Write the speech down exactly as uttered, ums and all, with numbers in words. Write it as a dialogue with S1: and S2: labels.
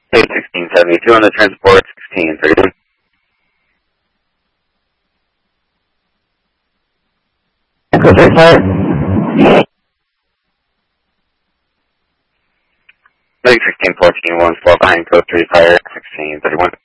S1: eight sixteen seventy-two on the transport, sixteen thirty-one.
S2: Echo six fire.
S1: sixteen fourteen one, twelve behind code three fire, sixteen thirty-one.